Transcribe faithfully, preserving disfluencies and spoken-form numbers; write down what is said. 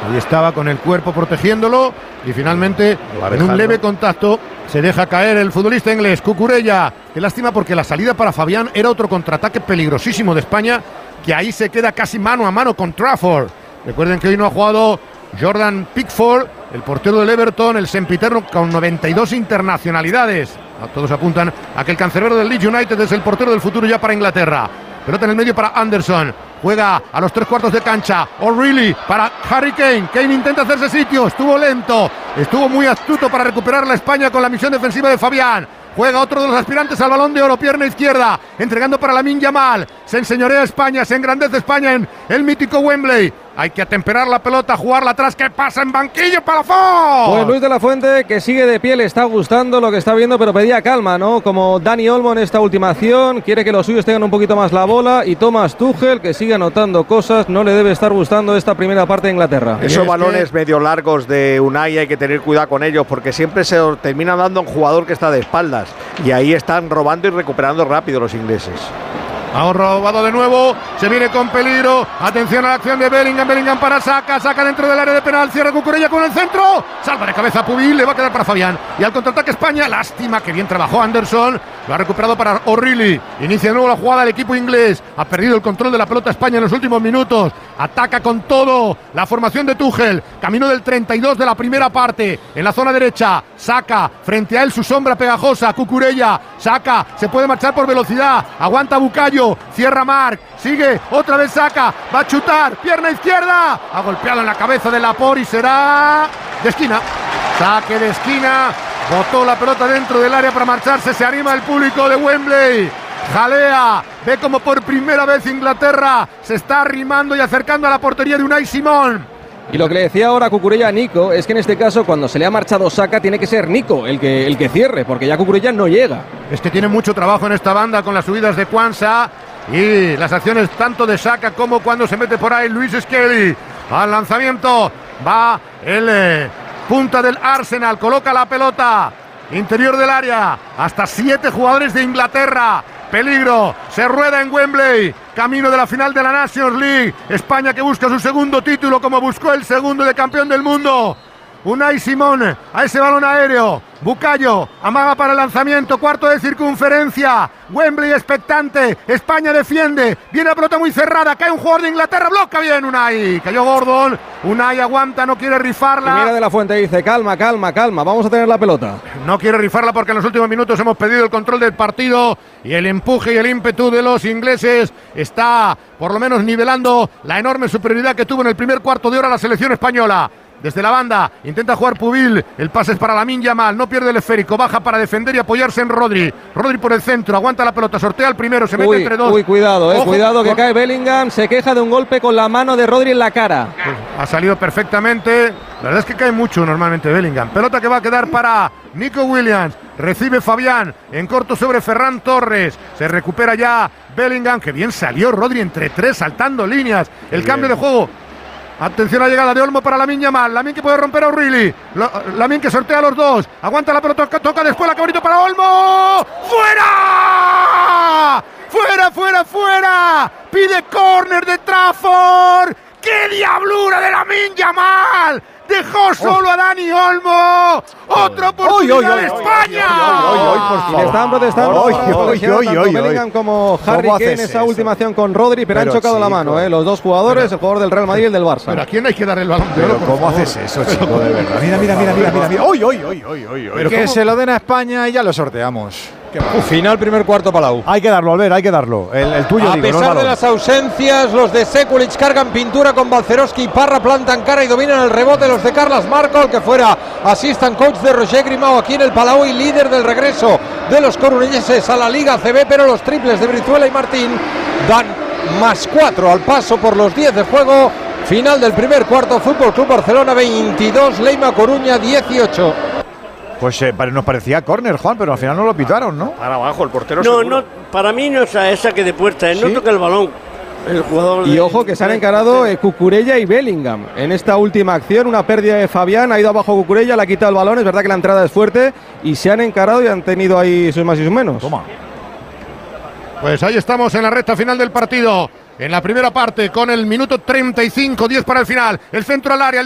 Ahí estaba con el cuerpo protegiéndolo y finalmente en un leve contacto se deja caer el futbolista inglés Cucurella. Qué lástima porque la salida para Fabián era otro contraataque peligrosísimo de España, que ahí se queda casi mano a mano con Trafford. Recuerden que hoy no ha jugado Jordan Pickford, el portero del Everton, el sempiterno con noventa y dos internacionalidades. Todos apuntan a que el cancerbero del Leeds United es el portero del futuro ya para Inglaterra. Pelota en el medio para Anderson. Juega a los tres cuartos de cancha. O'Reilly para Harry Kane. Kane intenta hacerse sitio. Estuvo lento. Estuvo muy astuto para recuperar la España con la misión defensiva de Fabián. Juega otro de los aspirantes al Balón de Oro, pierna izquierda, entregando para Lamine Yamal. Se enseñorea España, se engrandece España en el mítico Wembley. Hay que atemperar la pelota, jugarla atrás. ¿Qué pasa en banquillo, Palafox? Pues Luis de la Fuente, que sigue de pie, le está gustando lo que está viendo, pero pedía calma, ¿no? Como Dani Olmo en esta última acción, quiere que los suyos tengan un poquito más la bola. Y Thomas Tuchel, que sigue anotando cosas, no le debe estar gustando esta primera parte de Inglaterra. Esos es balones que... medio largos de Unai hay que tener cuidado con ellos, porque siempre se termina dando a un jugador que está de espaldas. Y ahí están robando y recuperando rápido los ingleses. Ha robado de nuevo, se viene con peligro. Atención a la acción de Bellingham. Bellingham para Saka, Saka dentro del área de penal. Cierra Cucurella con el centro. Salva de cabeza Pubil, le va a quedar para Fabián. Y al contraataque España, lástima que bien trabajó Anderson. Lo ha recuperado para O'Reilly. Inicia de nuevo la jugada el equipo inglés. Ha perdido el control de la pelota España en los últimos minutos. Ataca con todo la formación de Tuchel. Camino del treinta y dos de la primera parte. En la zona derecha, Saka. Frente a él su sombra pegajosa, Cucurella. Saka, se puede marchar por velocidad. Aguanta Bucayo. Cierra Marc, sigue, otra vez Saka, va a chutar, pierna izquierda, ha golpeado en la cabeza de Laporte y será de esquina, saque de esquina, botó la pelota dentro del área para marcharse, se anima el público de Wembley, jalea, ve como por primera vez Inglaterra se está arrimando y acercando a la portería de Unai Simón. Y lo que le decía ahora Cucurella a Nico es que en este caso cuando se le ha marchado Saka tiene que ser Nico el que, el que cierre, porque ya Cucurella no llega. Es que tiene mucho trabajo en esta banda con las subidas de Kwanza y las acciones tanto de Saka como cuando se mete por ahí Luis Skelly. Al lanzamiento va el eh, punta del Arsenal, coloca la pelota interior del área, hasta siete jugadores de Inglaterra. Peligro, se rueda en Wembley, camino de la final de la Nations League. España que busca su segundo título como buscó el segundo de campeón del mundo. Unai Simón a ese balón aéreo. Bucayo amaga para el lanzamiento, cuarto de circunferencia. Wembley expectante, España defiende, viene la pelota muy cerrada, cae un jugador de Inglaterra, bloca bien Unai, cayó Gordon, Unai aguanta, no quiere rifarla. Y mira de la Fuente, dice calma, calma, calma, vamos a tener la pelota. No quiere rifarla porque en los últimos minutos hemos pedido el control del partido y el empuje y el ímpetu de los ingleses está por lo menos nivelando la enorme superioridad que tuvo en el primer cuarto de hora la selección española. Desde la banda, intenta jugar Pubil, el pase es para Lamine Yamal, no pierde el esférico, baja para defender y apoyarse en Rodri. Rodri por el centro, aguanta la pelota, sortea el primero, se mete uy, entre dos. Uy, cuidado, eh, Ojo, cuidado que por... cae Bellingham, se queja de un golpe con la mano de Rodri en la cara. Pues ha salido perfectamente, la verdad es que cae mucho normalmente Bellingham. Pelota que va a quedar para Nico Williams, recibe Fabián, en corto sobre Ferran Torres, se recupera ya Bellingham, que bien salió Rodri entre tres, saltando líneas, el bien. Cambio de juego. Atención a la llegada de Olmo para Lamine Yamal. Lamine que puede romper a O'Reilly. Lamine que sortea a los dos. Aguanta la pelota, toca después la cabrito para Olmo. ¡Fuera! ¡Fuera, fuera, fuera! Pide córner de Trafford. ¡Qué diablura de Lamine Yamal! Dejó solo oh. a Dani Olmo. Otra oportunidad de España. Le están protestando tanto Bellingham como Harry Kane en esa última acción con Rodri, pero, pero han chocado chico. la mano, ¿eh? Los dos jugadores, pero, el jugador del Real Madrid y el del Barça. Pero ¿a quién hay que dar el balón de oro? ¿Cómo favor? haces eso, chico? De verdad. Mira, mira, mira, mira, mira, mira. ¡Uy, uy, uy, uy, uy! uy. Que ¿cómo? Se lo den a España y ya lo sorteamos. Final primer cuarto Palau. Hay que darlo, Albert, hay que darlo. El, el tuyo, A digo, pesar no de las ausencias, los de Sekulic cargan pintura con Balcerowski y Parra, plantan cara y dominan el rebote los de Carles Marco, que fuera assistant coach de Roger Grimau aquí en el Palau y líder del regreso de los coruñeses a la Liga A C B, pero los triples de Brizuela y Martín dan más cuatro al paso por los diez de juego. Final del primer cuarto, Fútbol Club Barcelona veintidós, Leima Coruña dieciocho. Pues eh, nos parecía córner, Juan, pero al final no lo pitaron, ¿no? Para abajo, el portero No, seguro. no, para mí no es esa que de puerta, él ¿sí? no toca el balón. El jugador y de... ojo que se han encarado eh, Cucurella y Bellingham en esta última acción, una pérdida de Fabián, ha ido abajo Cucurella, le ha quitado el balón, es verdad que la entrada es fuerte y se han encarado y han tenido ahí sus más y sus menos. Toma. Pues ahí estamos en la recta final del partido, en la primera parte con el minuto treinta y cinco, diez para el final, el centro al área.